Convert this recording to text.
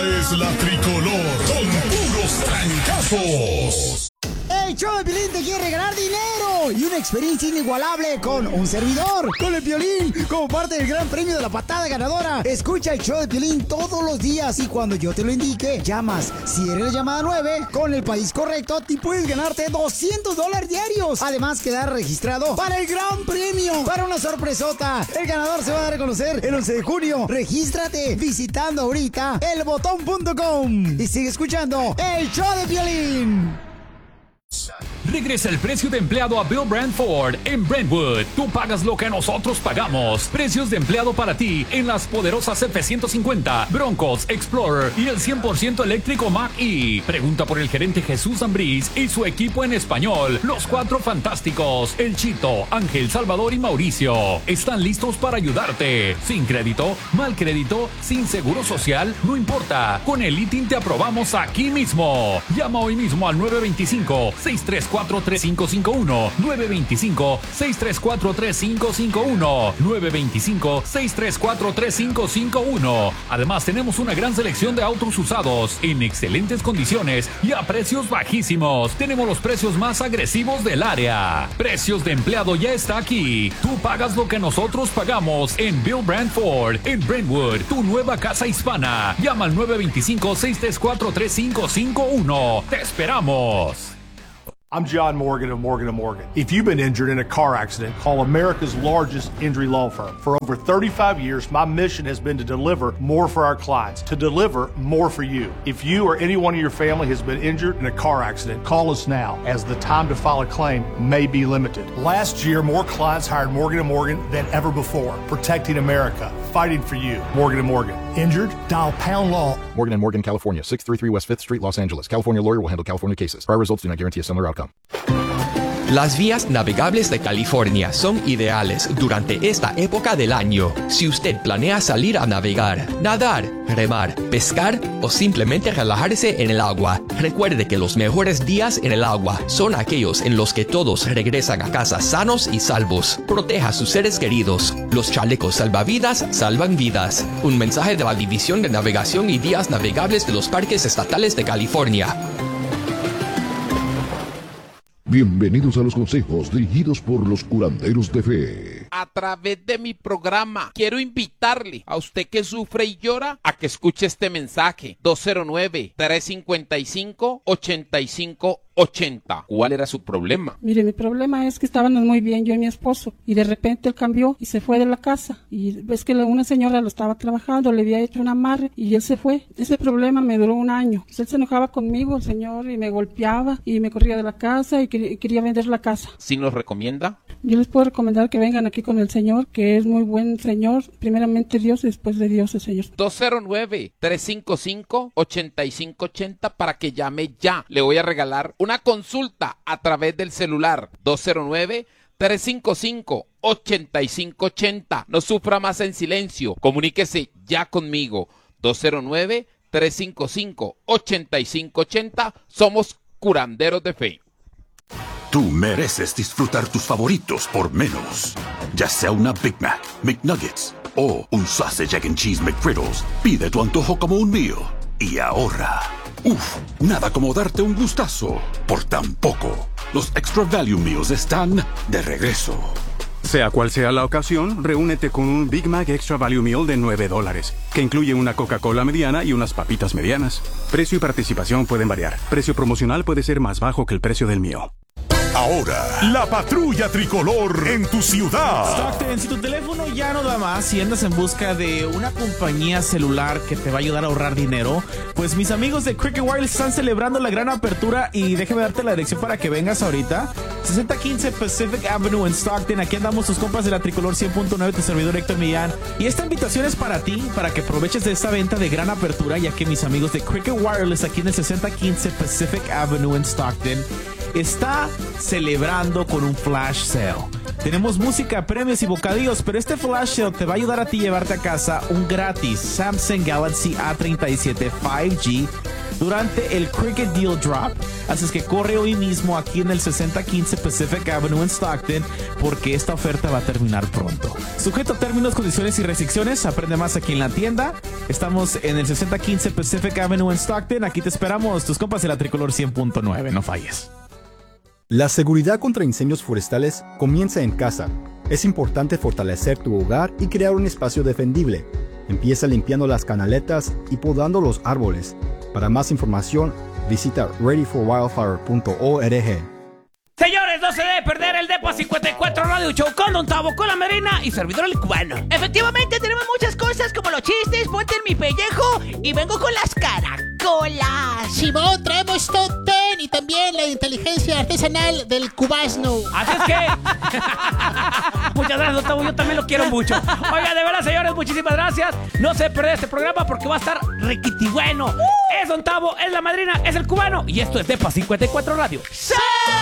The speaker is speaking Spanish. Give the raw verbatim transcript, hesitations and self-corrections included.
es la tricolor con puros trancazos. El show de Piolín te quiere regalar dinero y una experiencia inigualable con un servidor, con el Piolín, como parte del gran premio de la patada ganadora. Escucha el show de Piolín todos los días y cuando yo te lo indique, llamas. Si eres la llamada nueve, con el país correcto, y puedes ganarte doscientos dólares diarios. Además, quedar registrado para el gran premio, para una sorpresota. El ganador se va a dar a conocer el once de junio. Regístrate visitando ahorita el botón punto com y sigue escuchando el show de Piolín. Regresa el precio de empleado a Bill Brandt Ford en Brentwood. Tú pagas lo que nosotros pagamos. Precios de empleado para ti en las poderosas F ciento cincuenta, Broncos, Explorer y el cien por ciento eléctrico Mach-E. Pregunta por el gerente Jesús Ambriz y su equipo en español. Los cuatro fantásticos, El Chito, Ángel, Salvador y Mauricio. Están listos para ayudarte. Sin crédito, mal crédito, sin seguro social, no importa. Con el I T I N te aprobamos aquí mismo. Llama hoy mismo al nueve dos cinco, seis tres cuatro, tres cinco cinco uno, nueve dos cinco, seis tres cuatro, tres cinco cinco uno, nueve dos cinco, seis tres cuatro, tres cinco cinco uno. Además, tenemos una gran selección de autos usados en excelentes condiciones y a precios bajísimos. Tenemos los precios más agresivos del área. Precios de empleado ya está aquí. Tú pagas lo que nosotros pagamos en Bill Brandt Ford, en Brentwood, tu nueva casa hispana. Llama al nueve dos cinco, seis tres cuatro, tres cinco cinco uno. ¡Te esperamos! I'm John Morgan of Morgan and Morgan. If you've been injured in a car accident, call America's largest injury law firm. For over thirty-five years, my mission has been to deliver more for our clients, to deliver more for you. If you or anyone in your family has been injured in a car accident, call us now, as the time to file a claim may be limited. Last year, more clients hired Morgan and Morgan than ever before, protecting America, fighting for you. Morgan and Morgan. Injured? Dial pound law. Morgan and Morgan, California, six thirty-three West fifth Street, Los Angeles. California lawyer will handle California cases. Prior results do not guarantee a similar outcome. Las vías navegables de California son ideales durante esta época del año. Si usted planea salir a navegar, nadar, remar, pescar o simplemente relajarse en el agua, recuerde que los mejores días en el agua son aquellos en los que todos regresan a casa sanos y salvos. Proteja a sus seres queridos. Los chalecos salvavidas salvan vidas. Un mensaje de la División de Navegación y Vías Navegables de los Parques Estatales de California. Bienvenidos a los consejos dirigidos por los curanderos de fe. A través de mi programa, quiero invitarle a usted que sufre y llora a que escuche este mensaje. dos cero nueve, tres cinco cinco, ocho cinco ocho cero. ¿Cuál era su problema? Mire, mi problema es que estábamos muy bien yo y mi esposo, y de repente él cambió y se fue de la casa, y ves que una señora lo estaba trabajando, le había hecho un amarre y él se fue. Ese problema me duró un año. Él se enojaba conmigo, el señor, y me golpeaba y me corría de la casa y quería, y quería vender la casa. ¿Sí nos recomienda? Yo les puedo recomendar que vengan aquí con el señor, que es muy buen señor, primeramente Dios y después de Dios el señor. dos cero nueve, tres cinco cinco, ocho cinco ocho cero para que llame ya. Le voy a regalar una consulta a través del celular. Dos cero nueve, tres cinco cinco, ocho cinco ocho cero. No sufra más en silencio. Comuníquese ya conmigo. dos cero nueve, tres cinco cinco, ocho cinco ocho cero. Somos curanderos de fe. Tú mereces disfrutar tus favoritos por menos. Ya sea una Big Mac, McNuggets o un Sausage, Egg and Cheese McGriddles, pide tu antojo como un mío y ahorra. Uf, nada como darte un gustazo por tan poco. Los Extra Value Meals están de regreso. Sea cual sea la ocasión, reúnete con un Big Mac Extra Value Meal de nueve dólares, que incluye una Coca-Cola mediana y unas papitas medianas. Precio y participación pueden variar. Precio promocional puede ser más bajo que el precio del mío. Ahora, la patrulla tricolor en tu ciudad. Stockton, si tu teléfono ya no da más y andas en busca de una compañía celular que te va a ayudar a ahorrar dinero, pues mis amigos de Cricket Wireless están celebrando la gran apertura y déjame darte la dirección para que vengas ahorita. sesenta quince Pacific Avenue en Stockton. Aquí andamos tus compas de la tricolor cien punto nueve, tu servidor Héctor Millán. Y esta invitación es para ti, para que aproveches de esta venta de gran apertura, ya que mis amigos de Cricket Wireless aquí en el sesenta quince Pacific Avenue en Stockton está celebrando con un flash sale. Tenemos música, premios y bocadillos, pero este flash sale te va a ayudar a ti a llevarte a casa un gratis Samsung Galaxy A treinta y siete cinco G durante el Cricket Deal Drop. Así es que corre hoy mismo aquí en el sesenta quince Pacific Avenue en Stockton, porque esta oferta va a terminar pronto. Sujeto a términos, condiciones y restricciones. Aprende más aquí en la tienda. Estamos en el sesenta quince Pacific Avenue en Stockton. Aquí te esperamos, tus compas de la Tricolor cien punto nueve. No falles. La seguridad contra incendios forestales comienza en casa. Es importante fortalecer tu hogar y crear un espacio defendible. Empieza limpiando las canaletas y podando los árboles. Para más información, visita ready for wildfire punto org. Señores, no se debe perder el Depa cincuenta y cuatro Radio Show con Don Tavo, con la Marina y servidor el cubano. Efectivamente, tenemos muchas cosas como los chistes, ponte en mi pellejo y vengo con las caracolas. Simón, traemos top ten y también la inteligencia artesanal del cubasno. Así es que... Muchas gracias, Don Tavo, yo también lo quiero mucho. Oiga, de verdad, señores, muchísimas gracias. No se pierdan este programa porque va a estar riquiti bueno. Uh. Es Don Tavo, es la Madrina, es el cubano y esto es Depa cincuenta y cuatro Radio. ¡Sí!